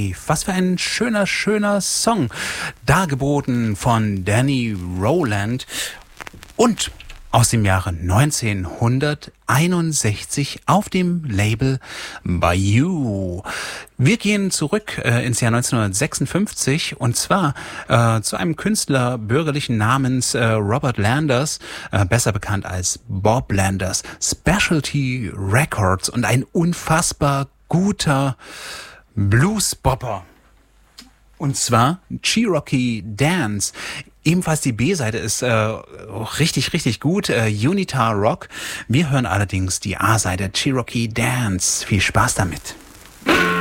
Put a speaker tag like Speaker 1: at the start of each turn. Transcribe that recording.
Speaker 1: Wave. Was für ein schöner Song. Dargeboten von Danny Rowland und aus dem Jahre 1961 auf dem Label Bayou. Wir gehen zurück ins Jahr 1956 und zwar zu einem Künstler bürgerlichen Namens Robert Landers, besser bekannt als Bob Landers, Specialty Records und ein unfassbar guter Blues-Bopper. Und zwar Cherokee Dance. Ebenfalls die B-Seite ist richtig gut, Unitar Rock. Wir hören allerdings die A-Seite Cherokee Dance. Viel Spaß damit.